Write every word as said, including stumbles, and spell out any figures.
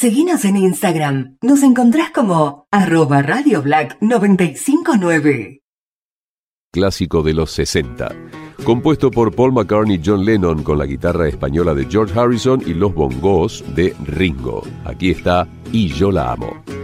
Seguinos en Instagram. Nos encontrás como arroba Radio Black noventa y cinco nueve. Clásico de los sesenta. Compuesto por Paul McCartney y John Lennon con la guitarra española de George Harrison y los bongos de Ringo. Aquí está Y yo la amo.